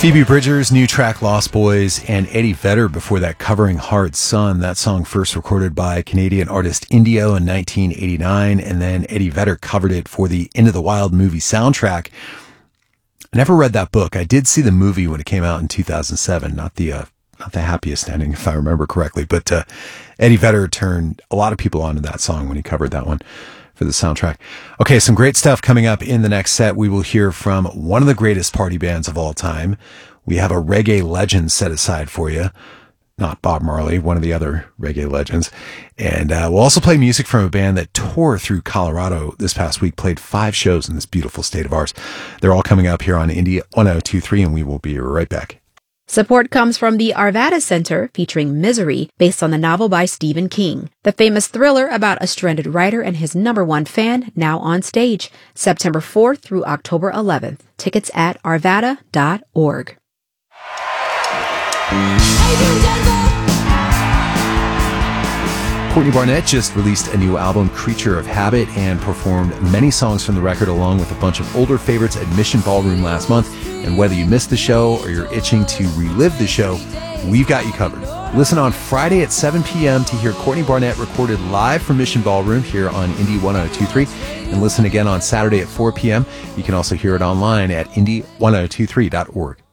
Phoebe Bridgers' new track Lost Boys, and Eddie Vedder before that covering Hard Sun. That song first recorded by Canadian artist Indio in 1989, and then Eddie Vedder covered it for the Into the Wild movie soundtrack. I never read that book. I did see the movie when it came out in 2007, not the happiest ending, if I remember correctly, but Eddie Vedder turned a lot of people onto that song when he covered that one for the soundtrack. Okay, some great stuff coming up in the next set. We will hear from one of the greatest party bands of all time. We have a reggae legend set aside for you. Not Bob Marley, one of the other reggae legends. And we'll also play music from a band that toured through Colorado this past week, played 5 shows in this beautiful state of ours. They're all coming up here on Indie 1023, and we will be right back. Support comes from the Arvada Center, featuring Misery, based on the novel by Stephen King. The famous thriller about a stranded writer and his #1 fan, now on stage, September 4th through October 11th. Tickets at arvada.org. Courtney Barnett just released a new album, Creature of Habit, and performed many songs from the record along with a bunch of older favorites at Mission Ballroom last month. And whether you missed the show or you're itching to relive the show, we've got you covered. Listen on Friday at 7 p.m. to hear Courtney Barnett recorded live from Mission Ballroom here on Indie 1023. And listen again on Saturday at 4 p.m. You can also hear it online at indie1023.org.